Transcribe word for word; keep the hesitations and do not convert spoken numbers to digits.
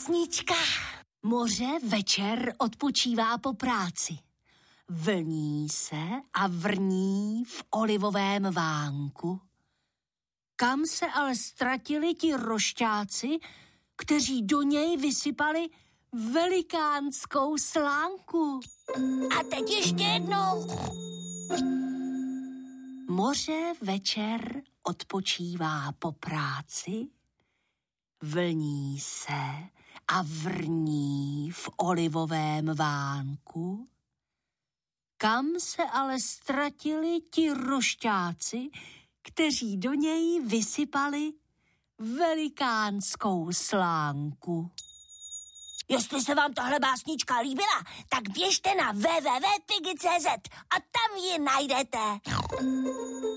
básnička. Moře večer odpočívá po práci. Vlní se a vrní v olivovém vánku. Kam se ale ztratili ti rošťáci, kteří do něj vysypali velikánskou slánku? A teď ještě jednou. Moře večer odpočívá po práci, vlní se a vrní v olivovém vánku. Kam se ale ztratili ti rošťáci, kteří do něj vysypali velikánskou slánku? Jestli se vám tahle básnička líbila, tak běžte na w w w tečka pigi tečka c z a tam ji najdete.